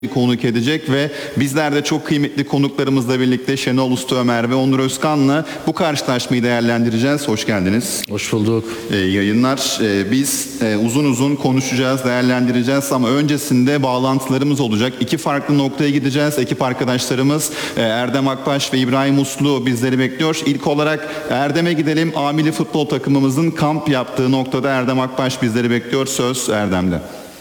konuk edecek ve bizler de çok kıymetli konuklarımızla birlikte Şenol Usta-Ömer ve Onur Özkan'la bu karşılaşmayı değerlendireceğiz. Hoş geldiniz. Hoş bulduk. Yayınlar. Biz uzun uzun konuşacağız, değerlendireceğiz ama öncesinde bağlantılarımız olacak. İki farklı noktaya gideceğiz. Ekip arkadaşlarımız Erdem Akbaş ve İbrahim Uslu bizleri bekliyor. İlk olarak Erdem'e gidelim. A Milli Futbol takımımızın kamp yaptığı noktada Erdem Akbaş bizleri bekliyor. Söz Erdem'de.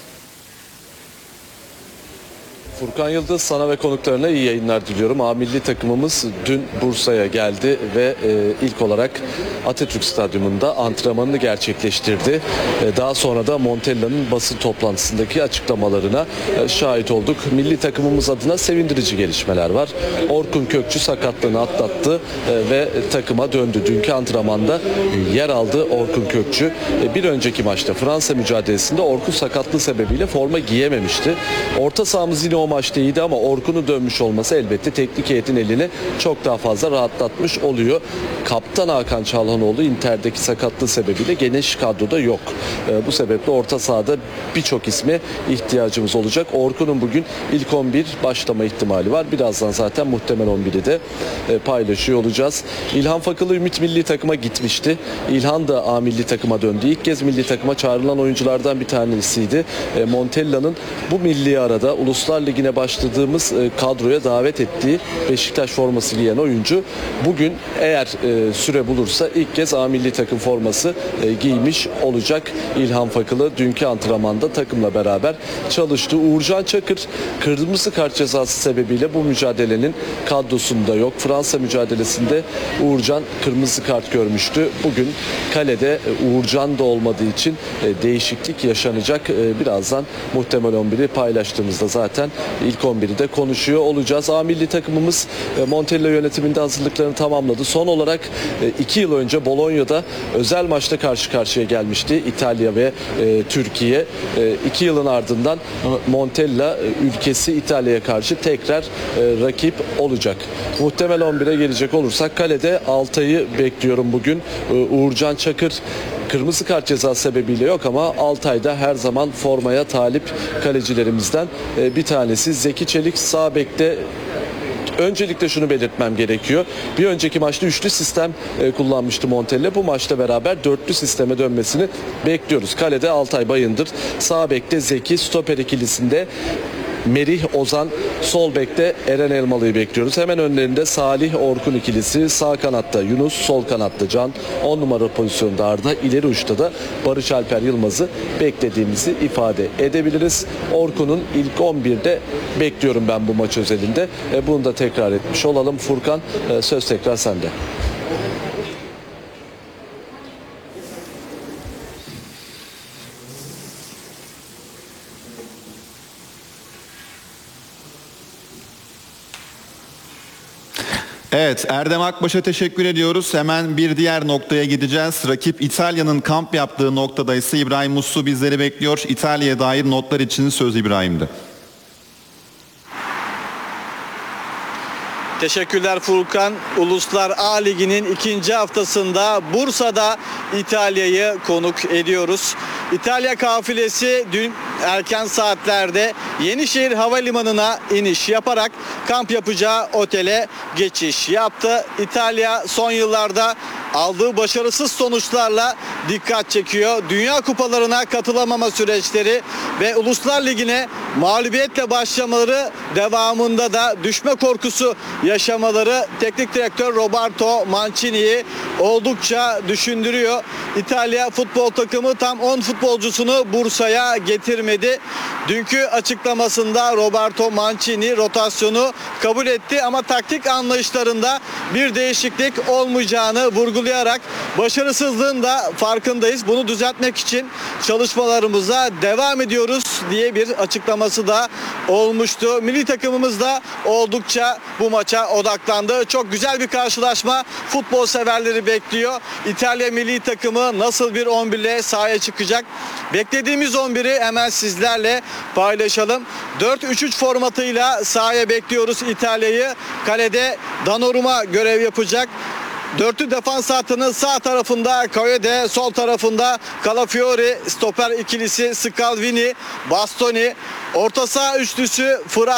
Furkan Yıldız, sana ve konuklarına iyi yayınlar diliyorum. A Milli takımımız dün Bursa'ya geldi ve ilk olarak Atatürk Stadyumunda antrenmanını gerçekleştirdi. Daha sonra da Montella'nın basın toplantısındaki açıklamalarına şahit olduk. Milli takımımız adına sevindirici gelişmeler var. Orkun Kökçü sakatlığını atlattı ve takıma döndü. Dünkü antrenmanda yer aldı Orkun Kökçü. Bir önceki maçta Fransa mücadelesinde Orkun sakatlığı sebebiyle forma giyememişti. Orta sahamız yine o maçta iyiydi ama Orkun'un dönmüş olması elbette teknik heyetin elini çok daha fazla rahatlatmış oluyor. Kaptan Hakan Çalhanoğlu Inter'deki sakatlığı sebebiyle geniş kadroda yok. Bu sebeple orta sahada birçok isme ihtiyacımız olacak. Orkun'un bugün ilk 11 başlama ihtimali var. Birazdan zaten muhtemel 11'i de paylaşıyor olacağız. İlhan Fakılı Ümit milli takıma gitmişti. İlhan da A milli takıma döndü. İlk kez milli takıma çağrılan oyunculardan bir tanesiydi. Montella'nın bu milli arada Uluslar Ligi'ne başladığımız kadroya davet ettiği Beşiktaş forması giyen oyuncu bugün eğer süre bulursa ilk kez A milli takım forması giymiş olacak. İlhan Fakılı dünkü antrenmanda takımla beraber çalıştı. Uğurcan Çakır kırmızı kart cezası sebebiyle bu mücadelenin kadrosunda yok. Fransa mücadelesinde Uğurcan kırmızı kart görmüştü. Bugün kalede Uğurcan da olmadığı için değişiklik yaşanacak. Birazdan muhtemel 11'i paylaştığımızda zaten ilk 11'i de konuşuyor olacağız. A milli takımımız Montella yönetiminde hazırlıklarını tamamladı. Son olarak 2 yıl önce Bolonya'da özel maçta karşı karşıya gelmişti İtalya ve Türkiye. 2 yılın ardından Montella ülkesi İtalya'ya karşı tekrar rakip olacak. Muhtemel 11'e gelecek olursak kalede Altay'ı bekliyorum bugün. Uğurcan Çakır kırmızı kart cezası sebebiyle yok ama Altay'da her zaman formaya talip kalecilerimizden bir tanesi. Zeki Çelik sağ bekte. Öncelikle şunu belirtmem gerekiyor. Bir önceki maçta üçlü sistem kullanmıştı Montella. Bu maçta beraber dörtlü sisteme dönmesini bekliyoruz. Kalede Altay Bayındır, sağ bekte Zeki, stoper ikilisinde Merih Ozan, sol bekte Eren Elmalı'yı bekliyoruz. Hemen önlerinde Salih Orkun ikilisi, sağ kanatta Yunus, sol kanatta Can, 10 numara pozisyonda Arda, ileri uçta da Barış Alper Yılmaz'ı beklediğimizi ifade edebiliriz. Orkun'un ilk 11'de bekliyorum ben bu maç özelinde. Bunu da tekrar etmiş olalım. Furkan, söz tekrar sende. Evet, Erdem Akbaş'a teşekkür ediyoruz. Hemen bir diğer noktaya gideceğiz. Rakip İtalya'nın kamp yaptığı noktada ise İbrahim Uslu bizleri bekliyor. İtalya'ya dair notlar için söz İbrahim'de. Teşekkürler Furkan. Uluslar A Ligi'nin ikinci haftasında Bursa'da İtalya'yı konuk ediyoruz. İtalya kafilesi dün erken saatlerde Yenişehir Havalimanı'na iniş yaparak kamp yapacağı otele geçiş yaptı. İtalya son yıllarda aldığı başarısız sonuçlarla dikkat çekiyor. Dünya kupalarına katılamama süreçleri ve Uluslar Ligi'ne mağlubiyetle başlamaları devamında da düşme korkusu yaşamaları teknik direktör Roberto Mancini'yi oldukça düşündürüyor. İtalya futbol takımı tam 10 futbolcusunu Bursa'ya getirmedi. Dünkü açıklamasında Roberto Mancini rotasyonu kabul etti ama taktik anlayışlarında bir değişiklik olmayacağını vurgulayarak başarısızlığın da farkındayız. Bunu düzeltmek için çalışmalarımıza devam ediyoruz diye bir açıklaması da olmuştu. Milli takımımız da oldukça bu maça odaklandı. Çok güzel bir karşılaşma. Futbol severleri bekliyor. İtalya milli takımı nasıl bir 11 ile sahaya çıkacak? Beklediğimiz 11'i hemen sizlerle paylaşalım. 4-3-3 formatıyla sahaya bekliyoruz İtalya'yı. Kalede Donnarumma görev yapacak. Dörtlü defans hattının sağ tarafında Kayode, sol tarafında Calafiori, stoper ikilisi Scalvini, Bastoni, orta saha üçlüsü Fırat